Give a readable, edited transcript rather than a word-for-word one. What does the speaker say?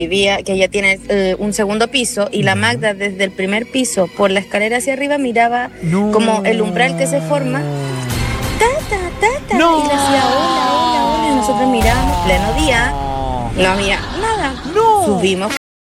vivía, que ella tiene un segundo piso, y la Magda desde el primer piso por la escalera hacia arriba miraba como el umbral que se forma, y le decía hola, hola, hola, y nosotros mirábamos, pleno día, no había nada, subimos